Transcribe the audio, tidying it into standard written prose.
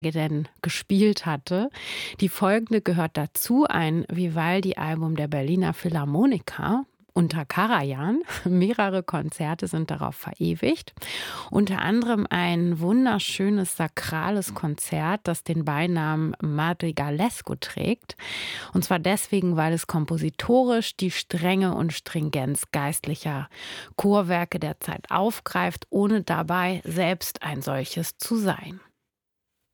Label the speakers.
Speaker 1: denn gespielt hatte. Die folgende gehört dazu, ein Vivaldi-Album der Berliner Philharmoniker unter Karajan. Mehrere Konzerte sind darauf verewigt. Unter anderem ein wunderschönes sakrales Konzert, das den Beinamen Madrigalesco trägt. Und zwar deswegen, weil es kompositorisch die Strenge und Stringenz geistlicher Chorwerke der Zeit aufgreift, ohne dabei selbst ein solches zu sein.